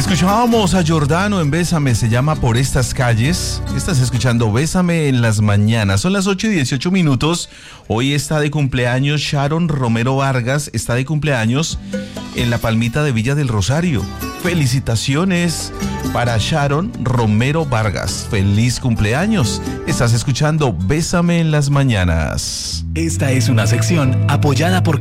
Escuchábamos a Giordano en Bésame, se llama Por estas calles. Estás escuchando Bésame en las mañanas. Son las 8:18. Hoy está de cumpleaños Sharon Romero Vargas. Está de cumpleaños en La Palmita de Villa del Rosario. Felicitaciones para Sharon Romero Vargas. Feliz cumpleaños. Estás escuchando Bésame en las mañanas. Esta es una sección apoyada por